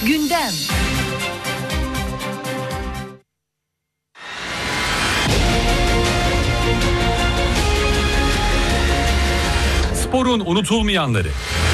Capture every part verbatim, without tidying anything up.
Gündem. Sporun unutulmayanları.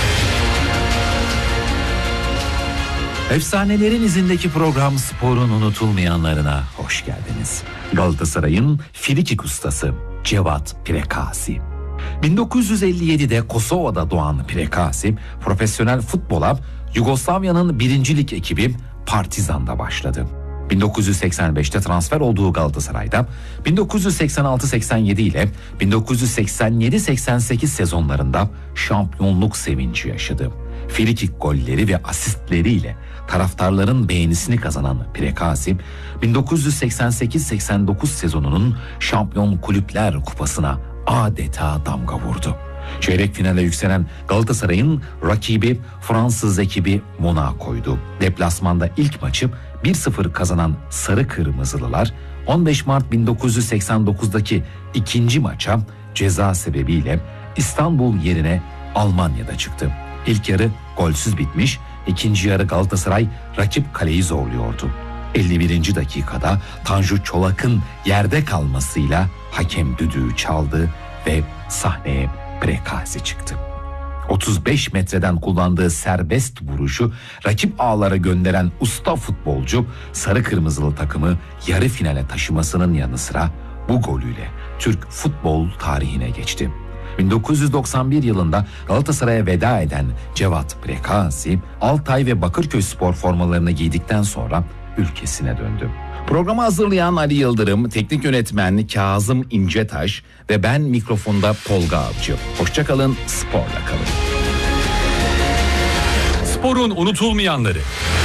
Efsanelerin izindeki program Sporun unutulmayanlarına hoş geldiniz. Galatasaray'ın frikik ustası Cevat Prekasi. bin dokuz yüz elli yedide Kosova'da doğan Prekasi, profesyonel futbola Yugoslavya'nın birinci lig ekibi Partizan'da başladı. bin dokuz yüz seksen beşte transfer olduğu Galatasaray'da bin dokuz yüz seksen altı seksen yedi ile bin dokuz yüz seksen yedi seksen sekiz sezonlarında şampiyonluk sevinci yaşadı. Frikik golleri ve asistleriyle taraftarların beğenisini kazanan Prekasi, bin dokuz yüz seksen sekiz seksen dokuz sezonunun Şampiyon Kulüpler Kupası'na adeta damga vurdu. Çeyrek finale yükselen Galatasaray'ın rakibi Fransız ekibi Monaco'ydu. Deplasmanda ilk maçı bir sıfır kazanan Sarı Kırmızılılar on beş Mart bin dokuz yüz seksen dokuzdaki ikinci maça ceza sebebiyle İstanbul yerine Almanya'da çıktı. İlk yarı golsüz bitmiş, ikinci yarı Galatasaray rakip kaleyi zorluyordu. elli birinci dakikada Tanju Çolak'ın yerde kalmasıyla hakem düdüğü çaldı ve sahneye Prekasi çıktı. otuz beş metreden kullandığı serbest vuruşu rakip ağlara gönderen usta futbolcu Sarı Kırmızılı takımı yarı finale taşımasının yanı sıra bu golüyle Türk futbol tarihine geçti. bin dokuz yüz doksan bir yılında Galatasaray'a veda eden Cevat Prekasi, Altay ve Bakırköy spor formalarını giydikten sonra ülkesine döndü. Programı hazırlayan Ali Yıldırım, teknik yönetmen Kazım İncetaş ve ben mikrofonda Tolga Avcı. Hoşça kalın, sporla kalın. Sporun unutulmayanları.